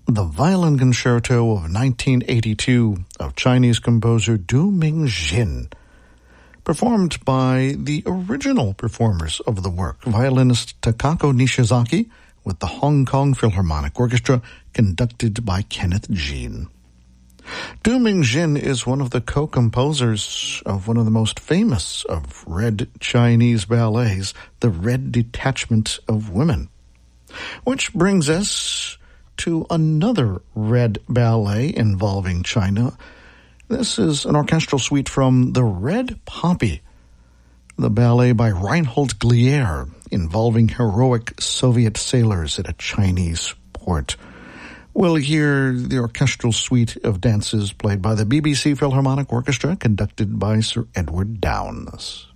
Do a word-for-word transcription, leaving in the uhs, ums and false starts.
the Violin Concerto of nineteen eighty-two of Chinese composer Du Mingjin, performed by the original performers of the work, violinist Takako Nishizaki, with the Hong Kong Philharmonic Orchestra, conducted by Kenneth Jean. Du Mingjin is one of the co-composers of one of the most famous of Red Chinese ballets, The Red Detachment of Women. Which brings us to another Red ballet involving China. This is an orchestral suite from The Red Poppy, the ballet by Reinhold Glier, involving heroic Soviet sailors at a Chinese port. We'll hear the orchestral suite of dances played by the B B C Philharmonic Orchestra, conducted by Sir Edward Downes.